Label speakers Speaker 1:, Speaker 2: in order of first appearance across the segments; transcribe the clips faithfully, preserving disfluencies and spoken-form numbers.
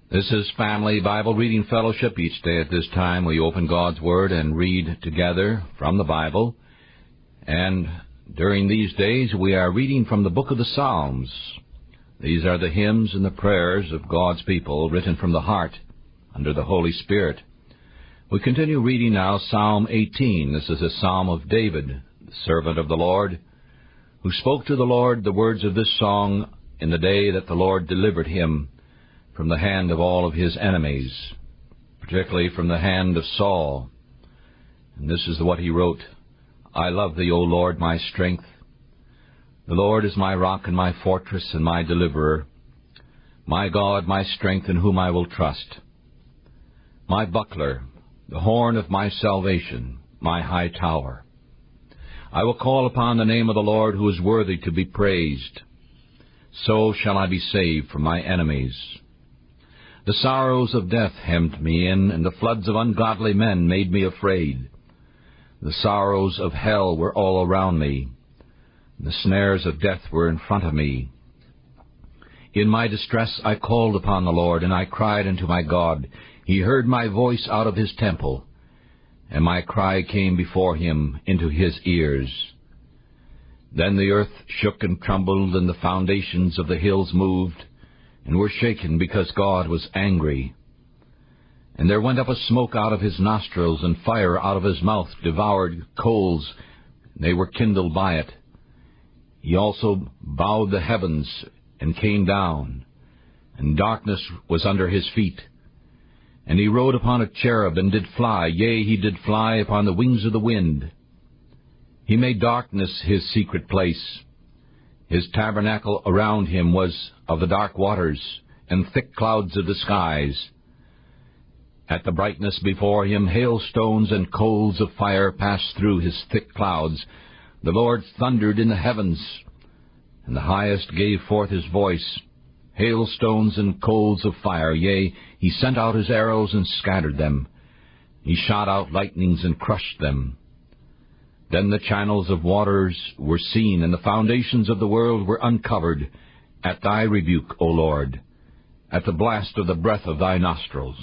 Speaker 1: This is Family Bible Reading Fellowship. Each day at this time we open God's Word and read together from the Bible. And during these days we are reading from the book of the Psalms. These are the hymns and the prayers of God's people written from the heart under the Holy Spirit. We continue reading now Psalm eighteen. This is a psalm of David, the servant of the Lord, who spoke to the Lord the words of this song in the day that the Lord delivered him from the hand of all of his enemies, particularly from the hand of Saul. And this is what he wrote: I love thee, O Lord, my strength. The Lord is my rock and my fortress and my deliverer, my God, my strength, in whom I will trust, my buckler, the horn of my salvation, my high tower. I will call upon the name of the Lord, who is worthy to be praised. So shall I be saved from my enemies. The sorrows of death hemmed me in, and the floods of ungodly men made me afraid. The sorrows of hell were all around me. The snares of death were in front of me. In my distress I called upon the Lord, and I cried unto my God. He heard my voice out of his temple, and my cry came before him into his ears. Then the earth shook and trembled, and the foundations of the hills moved, and were shaken, because God was angry. And there went up a smoke out of his nostrils, and fire out of his mouth devoured coals, and they were kindled by it. He also bowed the heavens, and came down, and darkness was under his feet. And he rode upon a cherub, and did fly, yea, he did fly upon the wings of the wind. He made darkness his secret place. His tabernacle around him was of the dark waters, and thick clouds of the skies. At the brightness before him hailstones and coals of fire passed through his thick clouds. The Lord thundered in the heavens, and the highest gave forth his voice. Hailstones and coals of fire, yea, he sent out his arrows and scattered them. He shot out lightnings and crushed them. Then the channels of waters were seen, and the foundations of the world were uncovered, at thy rebuke, O Lord, at the blast of the breath of thy nostrils.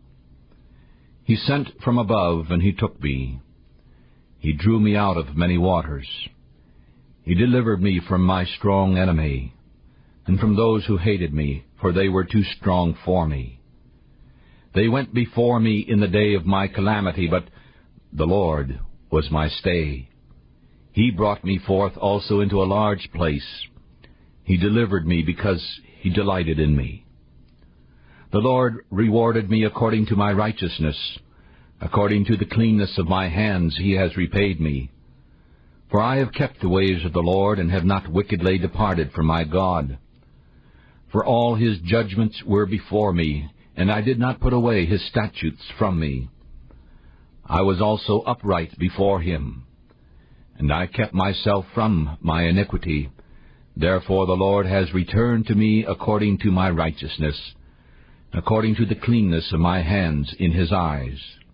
Speaker 1: He sent from above, and he took me. He drew me out of many waters. He delivered me from my strong enemy, and from those who hated me, for they were too strong for me. They went before me in the day of my calamity, but the Lord was my stay. He brought me forth also into a large place. He delivered me because he delighted in me. The Lord rewarded me according to my righteousness. According to the cleanness of my hands he has repaid me. For I have kept the ways of the Lord, and have not wickedly departed from my God. For all his judgments were before me, and I did not put away his statutes from me. I was also upright before him, and I kept myself from my iniquity. Therefore the Lord has returned to me according to my righteousness, according to the cleanness of my hands in his eyes.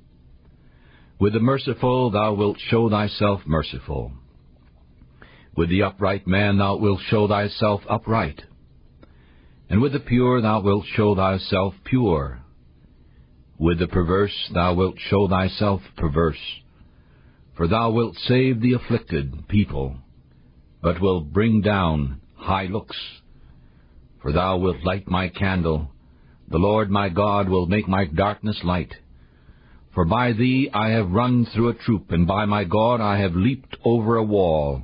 Speaker 1: With the merciful thou wilt show thyself merciful. With the upright man thou wilt show thyself upright. And with the pure thou wilt show thyself pure. With the perverse thou wilt show thyself perverse. For thou wilt save the afflicted people, but wilt bring down high looks. For thou wilt light my candle. The Lord my God will make my darkness light. For by thee I have run through a troop, and by my God I have leaped over a wall.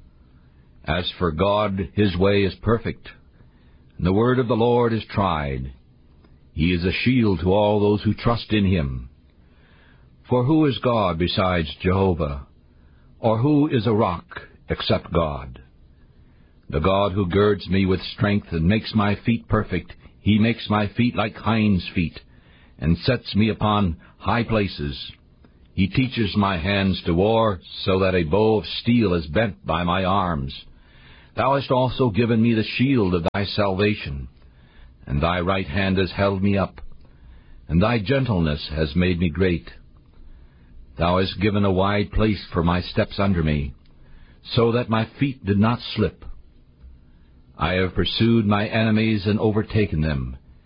Speaker 1: As for God, his way is perfect, and the word of the Lord is tried. He is a shield to all those who trust in him. For who is God besides Jehovah? Or who is a rock except God? The God who girds me with strength and makes my feet perfect, he makes my feet like hinds' feet, and sets me upon high places. He teaches my hands to war, so that a bow of steel is bent by my arms. Thou hast also given me the shield of thy salvation, and thy right hand has held me up, and thy gentleness has made me great. Thou hast given a wide place for my steps under me, so that my feet did not slip. I have pursued my enemies and overtaken them,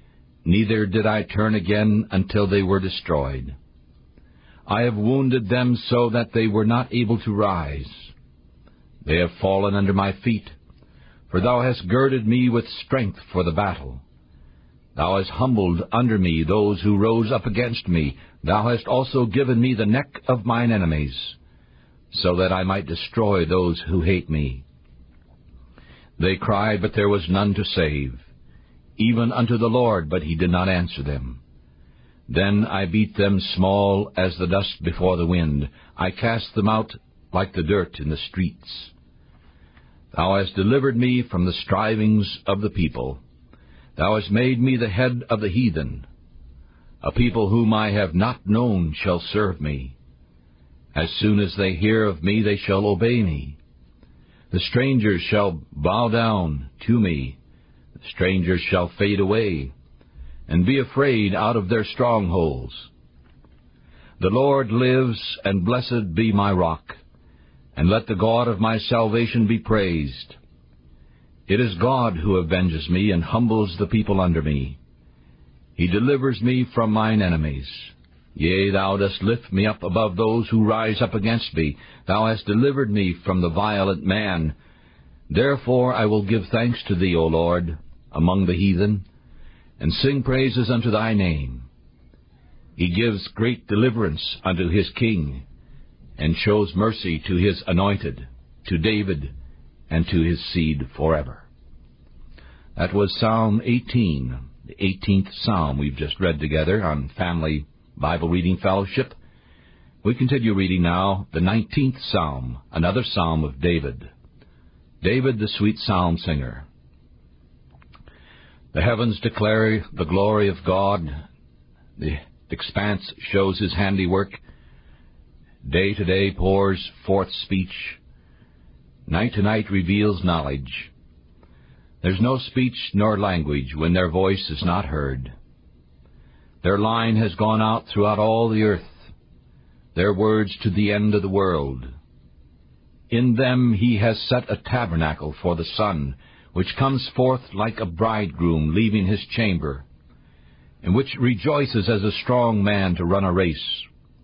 Speaker 1: neither did I turn again until they were destroyed. I have wounded them so that they were not able to rise. They have fallen under my feet, for thou hast girded me with strength for the battle. Thou hast humbled under me those who rose up against me. Thou hast also given me the neck of mine enemies, so that I might destroy those who hate me. They cried, but there was none to save, even unto the Lord, but he did not answer them. Then I beat them small as the dust before the wind. I cast them out like the dirt in the streets. Thou hast delivered me from the strivings of the people. Thou hast made me the head of the heathen. A people whom I have not known shall serve me. As soon as they hear of me, they shall obey me. The strangers shall bow down to me. The strangers shall fade away, and be afraid out of their strongholds. The Lord lives, and blessed be my rock, and let the God of my salvation be praised. It is God who avenges me, and humbles the people under me. He delivers me from mine enemies. Yea, thou dost lift me up above those who rise up against me. Thou hast delivered me from the violent man. Therefore I will give thanks to thee, O Lord, among the heathen, and sing praises unto thy name. He gives great deliverance unto his king, and shows mercy to his anointed, to David, and to his seed forever. That was Psalm eighteen, the eighteenth Psalm we've just read together on Family Bible Reading Fellowship. We continue reading now the nineteenth Psalm, another Psalm of David. David, the sweet psalm singer. The heavens declare the glory of God. The expanse shows his handiwork. Day to day pours forth speech. Night to night reveals knowledge. There's no speech nor language when their voice is not heard. Their line has gone out throughout all the earth, their words to the end of the world. In them he has set a tabernacle for the sun, which comes forth like a bridegroom leaving his chamber, and which rejoices as a strong man to run a race.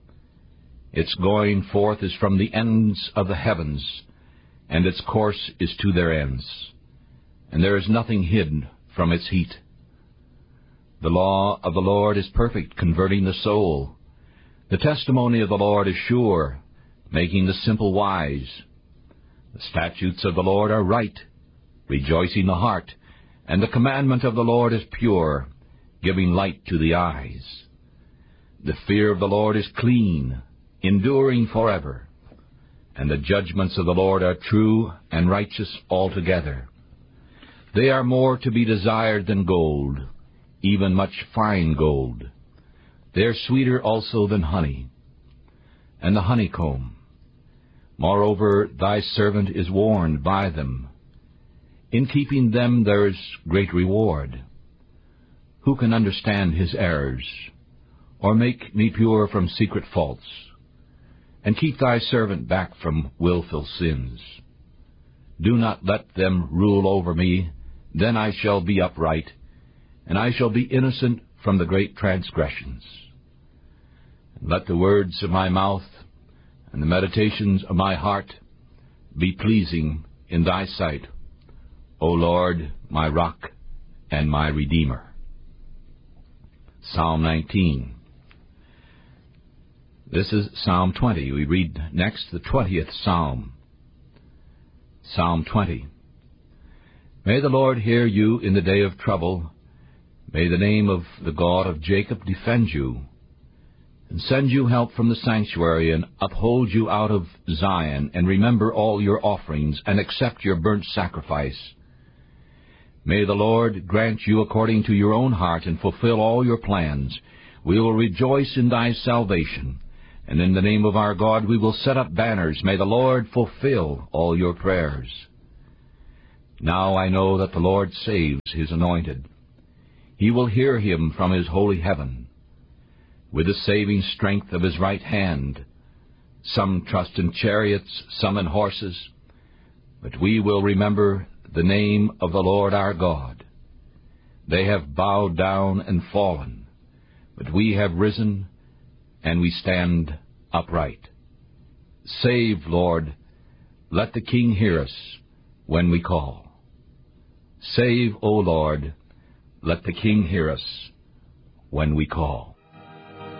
Speaker 1: Its going forth is from the ends of the heavens, and its course is to their ends, and there is nothing hidden from its heat. The law of the Lord is perfect, converting the soul. The testimony of the Lord is sure, making the simple wise. The statutes of the Lord are right, rejoicing the heart, and the commandment of the Lord is pure, giving light to the eyes. The fear of the Lord is clean, enduring forever, and the judgments of the Lord are true and righteous altogether. They are more to be desired than gold, even much fine gold. They are sweeter also than honey, and the honeycomb. Moreover, thy servant is warned by them. In keeping them there is great reward. Who can understand his errors, or make me pure from secret faults, and keep thy servant back from willful sins? Do not let them rule over me, then I shall be upright, and I shall be innocent from the great transgressions. And let the words of my mouth and the meditations of my heart be pleasing in thy sight, O Lord, my rock and my redeemer. Psalm nineteen. This is Psalm twenty. We read next the twentieth Psalm. Psalm twenty. May the Lord hear you in the day of trouble. May the name of the God of Jacob defend you, and send you help from the sanctuary, and uphold you out of Zion, and remember all your offerings, and accept your burnt sacrifice. May the Lord grant you according to your own heart, and fulfill all your plans. We will rejoice in thy salvation, and in the name of our God we will set up banners. May the Lord fulfill all your prayers. Now I know that the Lord saves his anointed. He will hear him from his holy heaven. With the saving strength of his right hand, some trust in chariots, some in horses, but we will remember the name of the Lord our God. They have bowed down and fallen, but we have risen, and we stand upright. Save, Lord, let the King hear us when we call. Save, O Lord, let the King hear us when we call.